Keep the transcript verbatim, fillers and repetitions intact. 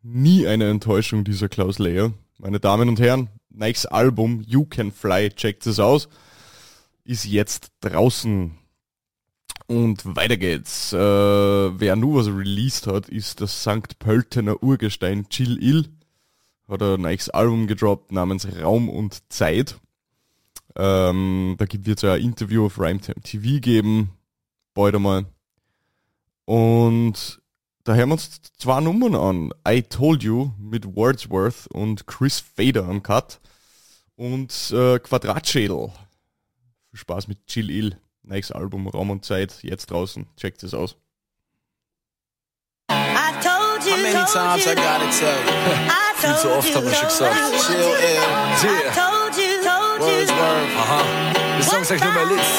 nie eine Enttäuschung, dieser Klaus Leyer. Meine Damen und Herren, Nikes Album You Can Fly, checkt es aus, ist jetzt draußen. Und weiter geht's. Äh, wer nur was released hat, ist das Sankt Pöltener Urgestein Chill Ill. Hat ein neues Album gedroppt namens Raum und Zeit. Ähm, da wird es ja ein Interview auf Rhymetime T V geben, bald einmal. Und da hören wir uns zwei Nummern an. I Told You mit Wordsworth und Chris Fader am Cut. Und äh, Quadratschädel. Viel Spaß mit Chill Ill. Neues Album, Raum und Zeit, jetzt draußen. Checkt es aus. I told you, How many times I gotta tell you? Viel zu oft habe ich schon gesagt. Chill Ill. I told you, told you. Wordsworth. Aha. Der Song sagt nur mehr Lied.